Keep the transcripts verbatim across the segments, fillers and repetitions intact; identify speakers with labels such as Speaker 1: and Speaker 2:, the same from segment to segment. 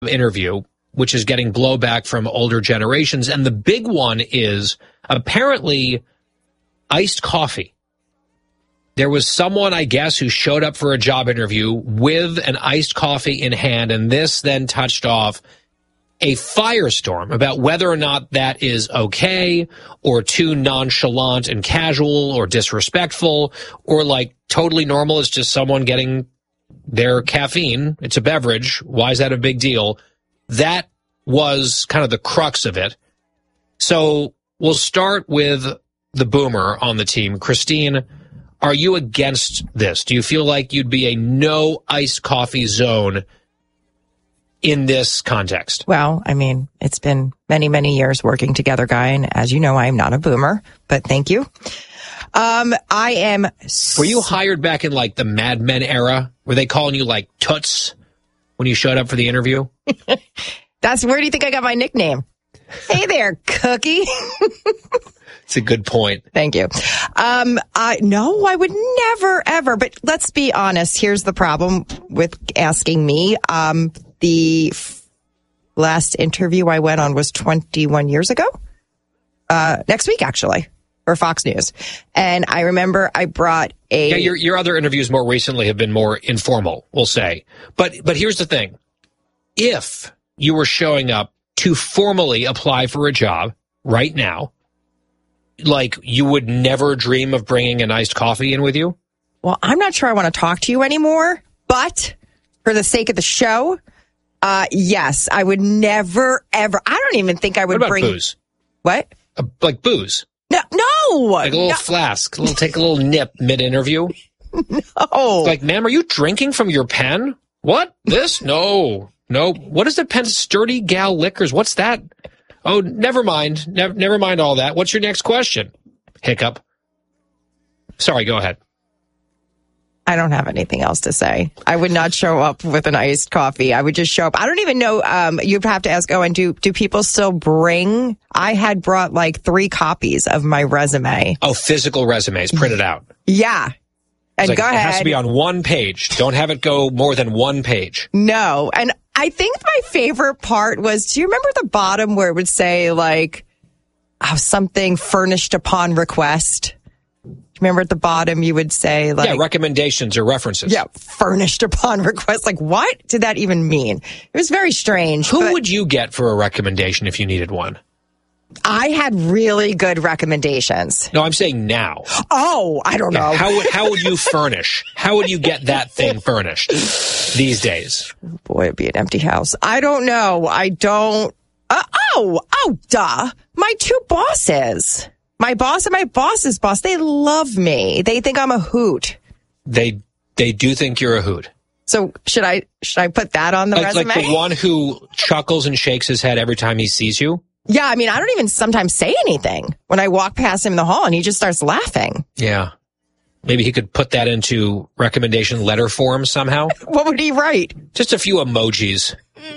Speaker 1: interview, which is getting blowback from older generations. And the big one is apparently iced coffee. There was someone, I guess, who showed up for a job interview with an iced coffee in hand, and this then touched off a firestorm about whether or not that is okay or too nonchalant and casual or disrespectful or like totally normal. It's just someone getting their caffeine. It's a beverage. Why is that a big deal? That was kind of the crux of it. So we'll start with the boomer on the team. Christine, are you against this? Do you feel like you'd be a no iced coffee zone in this context?
Speaker 2: Well, I mean, it's been many, many years working together, Guy, and as you know, I'm not a boomer, but thank you. Um, I am...
Speaker 1: Were you hired back in, like, the Mad Men era? Were they calling you, like, Toots when you showed up for the interview?
Speaker 2: That's where do you think I got my nickname? Hey there, Cookie.
Speaker 1: It's a good point.
Speaker 2: Thank you. Um, I, no, I would never, ever. But let's be honest. Here's the problem with asking me. Um, the f- last interview I went on was twenty-one years ago. Uh, next week, actually, for Fox News. And I remember I brought a...
Speaker 1: Yeah, your, your other interviews more recently have been more informal, we'll say. But, but here's the thing. If you were showing up to formally apply for a job right now, like, you would never dream of bringing an iced coffee in with you?
Speaker 2: Well, I'm not sure I want to talk to you anymore, but for the sake of the show, uh, yes, I would never, ever, I don't even think I would
Speaker 1: what about
Speaker 2: bring...
Speaker 1: booze?
Speaker 2: What?
Speaker 1: Uh, like booze?
Speaker 2: No, no!
Speaker 1: Like a little
Speaker 2: no.
Speaker 1: flask, a little, take a little nip mid-interview?
Speaker 2: No.
Speaker 1: Like, ma'am, are you drinking from your pen? What? This? No. No. What is the pen? Sturdy Gal Liquors. What's that? Oh, never mind. Never, never mind all that. What's your next question? Hiccup. Sorry, go ahead.
Speaker 2: I don't have anything else to say. I would not show up with an iced coffee. I would just show up. I don't even know. Um, you'd have to ask Owen, do, do people still bring? I had brought like three copies of my resume.
Speaker 1: Oh, physical resumes printed out.
Speaker 2: Yeah. And
Speaker 1: like,
Speaker 2: go
Speaker 1: it
Speaker 2: ahead.
Speaker 1: It has to be on one page. Don't have it go more than one page.
Speaker 2: No. And I think my favorite part was, do you remember the bottom where it would say like oh, something furnished upon request? Remember at the bottom you would say like...
Speaker 1: Yeah, recommendations or references.
Speaker 2: Yeah, furnished upon request. Like, what did that even mean? It was very strange.
Speaker 1: Who
Speaker 2: but
Speaker 1: would you get for a recommendation if you needed one?
Speaker 2: I had really good recommendations.
Speaker 1: No, I'm saying now.
Speaker 2: Oh, I don't know.
Speaker 1: Yeah, how would how would you furnish? How would you get that thing furnished these days?
Speaker 2: Boy, it'd be an empty house. I don't know. I don't... Uh, oh, oh, duh. My two bosses. My boss and my boss's boss, they love me. They think I'm a hoot.
Speaker 1: They they do think you're a hoot.
Speaker 2: So should I should I put that on the
Speaker 1: like,
Speaker 2: resume?
Speaker 1: Like the one who chuckles and shakes his head every time he sees you?
Speaker 2: Yeah, I mean, I don't even sometimes say anything when I walk past him in the hall and he just starts laughing.
Speaker 1: Yeah. Maybe he could put that into recommendation letter form somehow.
Speaker 2: What would he write?
Speaker 1: Just a few emojis.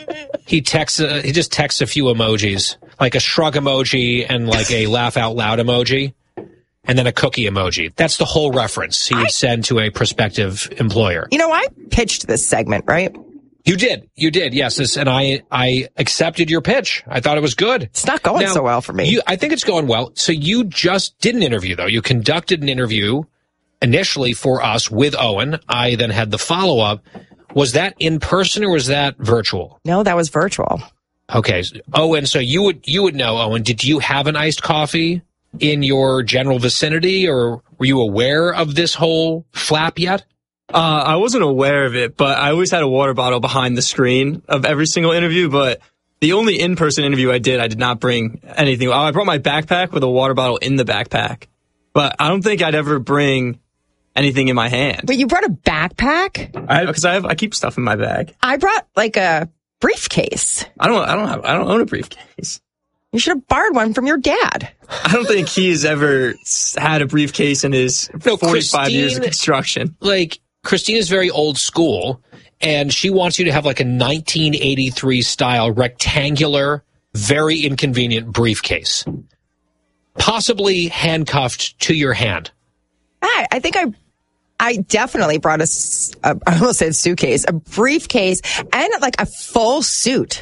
Speaker 1: He texts. Uh, he just texts a few emojis, like a shrug emoji and like a laugh out loud emoji, and then a cookie emoji. That's the whole reference he would I, send to a prospective employer.
Speaker 2: You know, I pitched this segment, right?
Speaker 1: You did. You did. Yes. This, and I, I accepted your pitch. I thought it was good.
Speaker 2: It's not going now, so well for me.
Speaker 1: You, I think it's going well. So you just did an interview, though. You conducted an interview initially for us with Owen. I then had the follow-up. Was that in person or was that virtual?
Speaker 2: No, that was virtual.
Speaker 1: Okay. Owen, so you would, you would know, Owen, did you have an iced coffee in your general vicinity, or were you aware of this whole flap yet?
Speaker 3: Uh, I wasn't aware of it, but I always had a water bottle behind the screen of every single interview. But the only in-person interview I did, I did not bring anything. I brought my backpack with a water bottle in the backpack, but I don't think I'd ever bring anything in my hand.
Speaker 2: But you brought a backpack?
Speaker 3: I because I have I keep stuff in my bag.
Speaker 2: I brought like a briefcase.
Speaker 3: I don't I don't have I don't own a briefcase.
Speaker 2: You should have borrowed one from your dad.
Speaker 3: I don't think he's ever had a briefcase in his
Speaker 1: no,
Speaker 3: forty-five years of construction.
Speaker 1: Like, Christine is very old school, and she wants you to have like a nineteen eighty-three style rectangular, very inconvenient briefcase, possibly handcuffed to your hand.
Speaker 2: I, I think I, I definitely brought a, a, I almost said suitcase, a briefcase, and like a full suit.